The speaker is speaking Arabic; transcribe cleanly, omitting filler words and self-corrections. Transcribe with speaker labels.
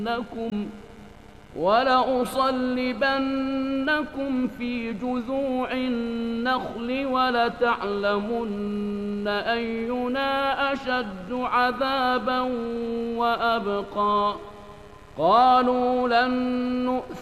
Speaker 1: ولأصلبنكم في جذوع النخل ولتعلمن أينا أشد عذابا وأبقى قالوا لن نؤثرك